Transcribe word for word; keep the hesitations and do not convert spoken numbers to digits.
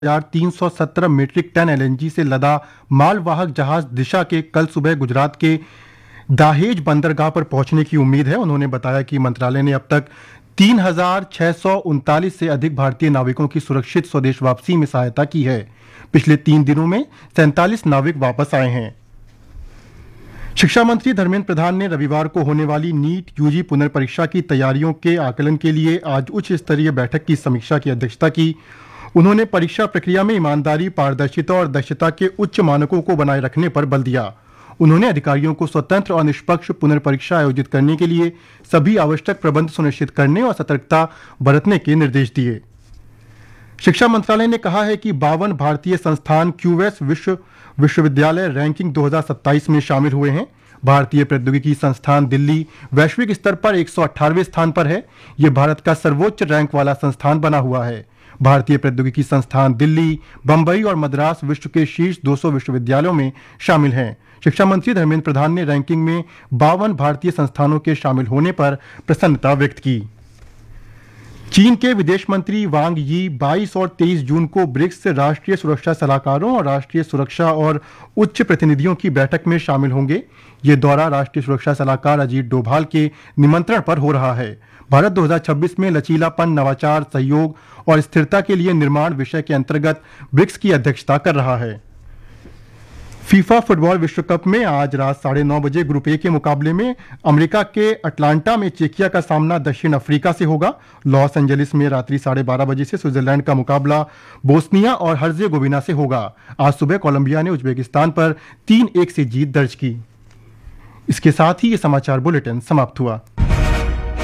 हजार तीन सौ सत्रह मीट्रिक टन एलएनजी से लदा मालवाहक जहाज दिशा के कल सुबह गुजरात के दाहेज बंदरगाह पर पहुंचने की उम्मीद है। उन्होंने बताया कि मंत्रालय ने अब तक तीन हजार छह सौ उनतालीस से अधिक भारतीय नाविकों की सुरक्षित स्वदेश वापसी में सहायता की है। पिछले तीन दिनों में सैंतालीस नाविक वापस आए हैं। शिक्षा मंत्री धर्मेंद्र प्रधान ने रविवार को होने वाली नीट यूजी पुनर्परीक्षा की तैयारियों के आकलन के लिए आज उच्च स्तरीय बैठक की समीक्षा की अध्यक्षता की। उन्होंने परीक्षा प्रक्रिया में ईमानदारी, पारदर्शिता और दक्षता के उच्च मानकों को बनाए रखने पर बल दिया। उन्होंने अधिकारियों को स्वतंत्र और निष्पक्ष पुनर्परीक्षा आयोजित करने के लिए सभी आवश्यक प्रबंध सुनिश्चित करने और सतर्कता बरतने के निर्देश दिए। शिक्षा मंत्रालय ने कहा है कि बावन भारतीय संस्थान क्यूएस विश्व विश्वविद्यालय रैंकिंग दो हज़ार सत्ताईस में शामिल हुए हैं। भारतीय प्रौद्योगिकी संस्थान दिल्ली वैश्विक स्तर पर एक सौ अठारहवें स्थान पर है। ये भारत का सर्वोच्च रैंक वाला संस्थान बना हुआ है। भारतीय प्रौद्योगिकी संस्थान दिल्ली, बंबई और मद्रास विश्व के शीर्ष दो सौ विश्वविद्यालयों में शामिल हैं। शिक्षा मंत्री धर्मेंद्र प्रधान ने रैंकिंग में बावन भारतीय संस्थानों के शामिल होने पर प्रसन्नता व्यक्त की। चीन के विदेश मंत्री वांग यी बाईस और तेईस जून को ब्रिक्स राष्ट्रीय सुरक्षा सलाहकारों और राष्ट्रीय सुरक्षा और उच्च प्रतिनिधियों की बैठक में शामिल होंगे। ये दौरा राष्ट्रीय सुरक्षा सलाहकार अजीत डोभाल के निमंत्रण पर हो रहा है। भारत दो हज़ार छब्बीस में लचीलापन, नवाचार, सहयोग और स्थिरता के लिए निर्माण विषय के अंतर्गत ब्रिक्स की अध्यक्षता कर रहा है। फीफा फुटबॉल विश्व कप में आज रात साढ़े नौ बजे ग्रुप ए के मुकाबले में अमेरिका के अटलांटा में चेकिया का सामना दक्षिण अफ्रीका से होगा। लॉस एंजलिस में रात्रि साढ़े बारह बजे से स्विट्जरलैंड का मुकाबला बोस्निया और हर्जेगोविना से होगा। आज सुबह कोलंबिया ने उज्बेकिस्तान पर तीन एक से जीत दर्ज की। इसके साथ ही ये समाचार बुलेटिन समाप्त हुआ।